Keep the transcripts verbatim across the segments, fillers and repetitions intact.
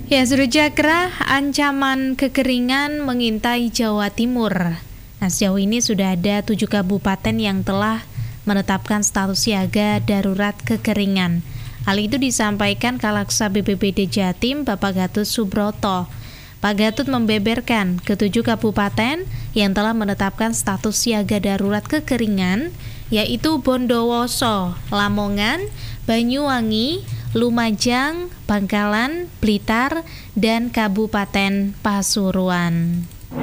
Ya, Surujakra, ancaman kekeringan mengintai Jawa Timur. Nah, sejauh ini sudah ada tujuh kabupaten yang telah menetapkan status siaga darurat kekeringan. Hal itu disampaikan Kalaksa B P B D Jatim, Bapak Gatut Subroto. Pak Gatut membeberkan ketujuh kabupaten yang telah menetapkan status siaga darurat kekeringan, yaitu Bondowoso, Lamongan, Banyuwangi, Lumajang, Bangkalan, Blitar, dan Kabupaten Pasuruan.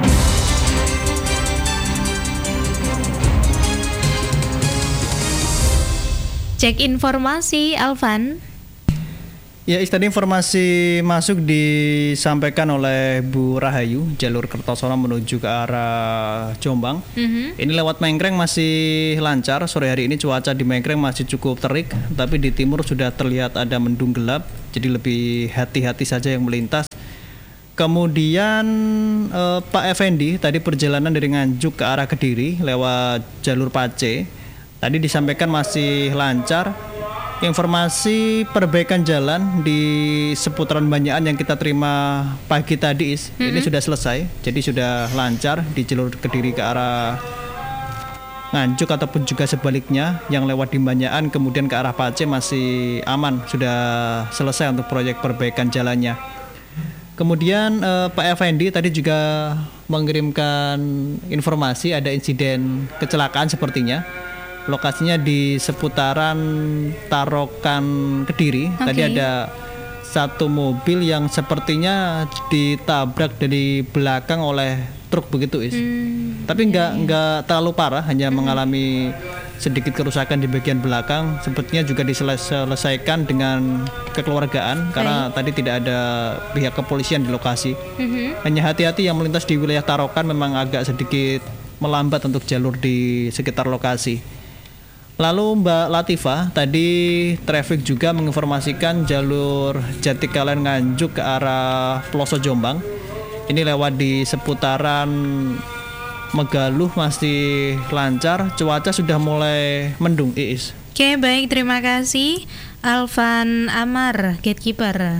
Cek informasi, Alvan. Ya, tadi informasi masuk disampaikan oleh Bu Rahayu, jalur Kertosono menuju ke arah Jombang. Mm-hmm. Ini lewat Mengkreng masih lancar. Sore hari ini cuaca di Mengkreng masih cukup terik, tapi di timur sudah terlihat ada mendung gelap, jadi lebih hati-hati saja yang melintas. Kemudian eh, Pak Effendi, tadi perjalanan dari Nganjuk ke arah Kediri lewat jalur Pace, tadi disampaikan masih lancar. Informasi perbaikan jalan di seputaran Banyakan yang kita terima pagi tadi mm-hmm. ini sudah selesai, jadi sudah lancar di jalur Kediri ke arah Nganjuk ataupun juga sebaliknya yang lewat di Banyakan kemudian ke arah Pace masih aman, sudah selesai untuk proyek perbaikan jalannya. Kemudian eh, Pak Effendi tadi juga mengirimkan informasi ada insiden kecelakaan sepertinya. Lokasinya di seputaran Tarokan Kediri. Okay. Tadi ada satu mobil yang sepertinya ditabrak dari belakang oleh truk begitu, Is. Hmm, Tapi nggak iya, iya. nggak terlalu parah, hanya hmm. mengalami sedikit kerusakan di bagian belakang. Sepertinya juga diselesaikan dengan kekeluargaan okay. karena tadi tidak ada pihak kepolisian di lokasi. Hmm. Hanya hati-hati yang melintas di wilayah Tarokan memang agak sedikit melambat untuk jalur di sekitar lokasi. Lalu Mbak Latifah, tadi traffic juga menginformasikan jalur Jatikalen Nganjuk ke arah Ploso Jombang. Ini lewat di seputaran Megaluh masih lancar, cuaca sudah mulai mendung, Iis. Oke, baik, terima kasih Alvan Amar, Gatekeeper.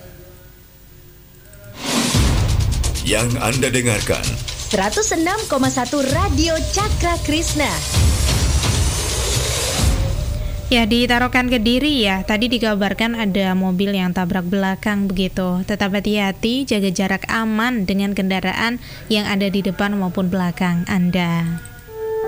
Yang Anda dengarkan seratus enam koma satu Radio Cakra Krishna. Ya, di Tarokan Kediri ya, tadi dikabarkan ada mobil yang tabrak belakang begitu. Tetap hati-hati, jaga jarak aman dengan kendaraan yang ada di depan maupun belakang Anda.